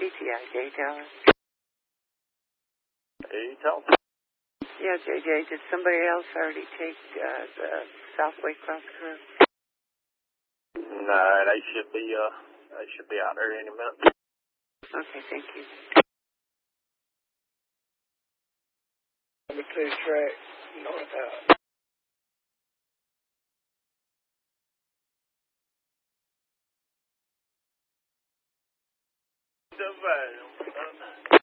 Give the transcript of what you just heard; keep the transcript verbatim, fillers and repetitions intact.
T T I, Jay Teller. Hey, tell me. Yeah, J J, did somebody else already take uh, the Southway Cross Curve? No, they should be, uh, they should be out there any minute. Okay, thank you. Number two track, north out. The value.